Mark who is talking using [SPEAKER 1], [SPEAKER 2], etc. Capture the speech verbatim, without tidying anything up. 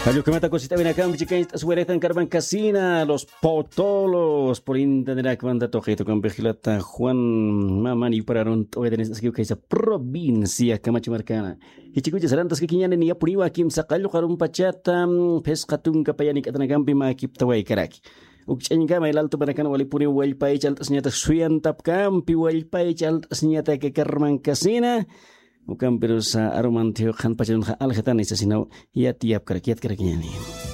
[SPEAKER 1] Ayo kemata cosita ven acá, chica, sueretan carban casina, los potolos, por internet cuando toqueto con vigilata Juan Mamani pararon hoy de esta que esa provincia Camacho Marcana. Y chicos, ya sarantas que quiñan ni apuriwa kim sakayo karum pachata, pescatun kapayani katanagampi ma kiptaway karaki. Ukchan kama el alto para kan wali puni wal pai chalt senyata suyan tap kampi wal pai chalt senyata ke karman casina. Bukan pero sa aromantio kan pacun alhetan isa sinau ia tiap kerakiat keraknya nih.